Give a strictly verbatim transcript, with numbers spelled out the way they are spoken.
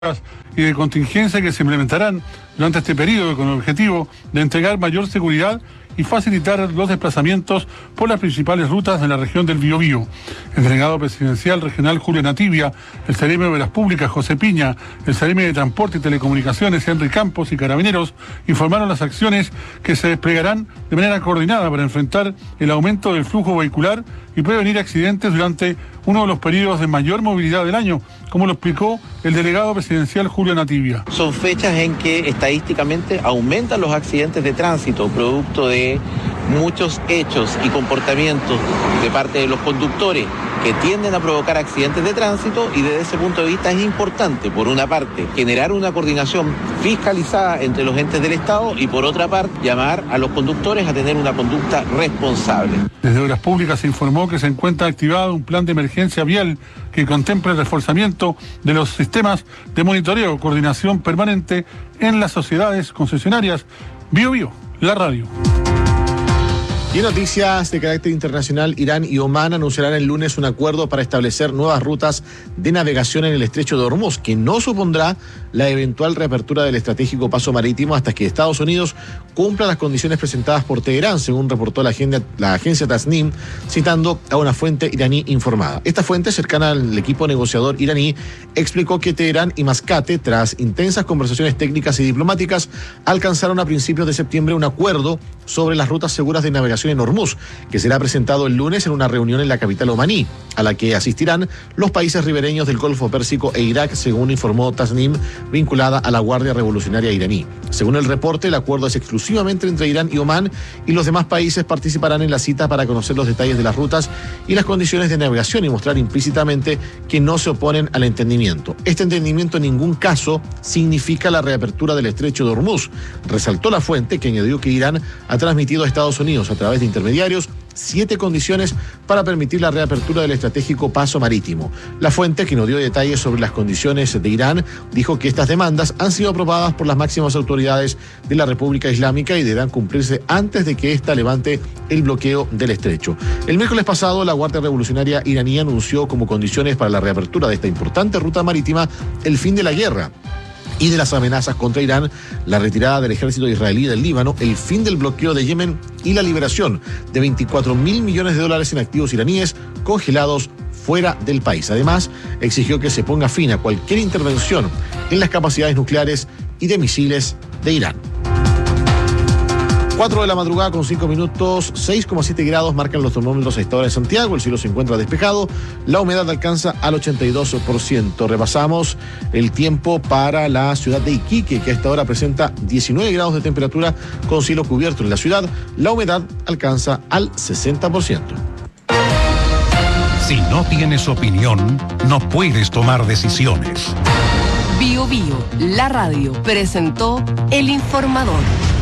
y de contingencia que se implementarán durante este periodo con el objetivo de entregar mayor seguridad y facilitar los desplazamientos por las principales rutas de la región del Biobío. El delegado presidencial regional Julio Nativia, el Seremi de Obras Públicas José Piña, el Seremi de Transporte y Telecomunicaciones Henry Campos y Carabineros informaron las acciones que se desplegarán de manera coordinada para enfrentar el aumento del flujo vehicular y prevenir accidentes durante uno de los periodos de mayor movilidad del año, como lo explicó el delegado presidencial Julio Nativia. Son fechas en que estadísticamente aumentan los accidentes de tránsito, producto de muchos hechos y comportamientos de parte de los conductores que tienden a provocar accidentes de tránsito, y desde ese punto de vista es importante, por una parte, generar una coordinación fiscalizada entre los entes del Estado y, por otra parte, llamar a los conductores a tener una conducta responsable. Desde Obras Públicas se informó que se encuentra activado un plan de emergencia vial que contempla el reforzamiento de los sistemas de monitoreo, coordinación permanente en las sociedades concesionarias. Biobío, la radio. Y en noticias de carácter internacional, Irán y Omán anunciarán el lunes un acuerdo para establecer nuevas rutas de navegación en el estrecho de Hormuz, que no supondrá la eventual reapertura del estratégico paso marítimo hasta que Estados Unidos cumpla las condiciones presentadas por Teherán, según reportó la, agenda, la agencia Tasnim, citando a una fuente iraní informada. Esta fuente, cercana al equipo negociador iraní, explicó que Teherán y Mascate, tras intensas conversaciones técnicas y diplomáticas, alcanzaron a principios de septiembre un acuerdo sobre las rutas seguras de navegación en Hormuz, que será presentado el lunes en una reunión en la capital omaní, a la que asistirán los países ribereños del Golfo Pérsico e Irak, según informó Tasnim, vinculada a la Guardia Revolucionaria iraní. Según el reporte, el acuerdo es exclusivamente entre Irán y Omán, y los demás países participarán en la cita para conocer los detalles de las rutas y las condiciones de navegación y mostrar implícitamente que no se oponen al entendimiento. Este entendimiento en ningún caso significa la reapertura del estrecho de Hormuz, resaltó la fuente, que añadió que Irán ha transmitido a Estados Unidos a través de intermediarios siete condiciones para permitir la reapertura del estratégico paso marítimo. La fuente, que no dio detalles sobre las condiciones de Irán, dijo que estas demandas han sido aprobadas por las máximas autoridades de la República Islámica y deberán cumplirse antes de que ésta levante el bloqueo del estrecho. El miércoles pasado, la Guardia Revolucionaria iraní anunció como condiciones para la reapertura de esta importante ruta marítima el fin de la guerra y de las amenazas contra Irán, la retirada del ejército israelí del Líbano, el fin del bloqueo de Yemen y la liberación de veinticuatro mil millones de dólares en activos iraníes congelados fuera del país. Además, exigió que se ponga fin a cualquier intervención en las capacidades nucleares y de misiles de Irán. cuatro de la madrugada con cinco minutos, seis coma siete grados marcan los termómetros a esta hora de Santiago. El cielo se encuentra despejado, la humedad alcanza al ochenta y dos por ciento. Repasamos el tiempo para la ciudad de Iquique, que a esta hora presenta diecinueve grados de temperatura con cielo cubierto en la ciudad. La humedad alcanza al sesenta por ciento. Si no tienes opinión, no puedes tomar decisiones. Biobío, la radio, presentó El Informador.